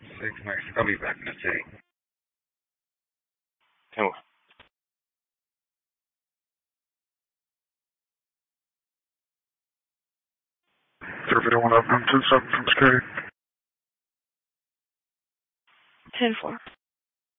6 Max. I'll be back in the city. 10-4. Survey 1 up, 27 from security. 10-4.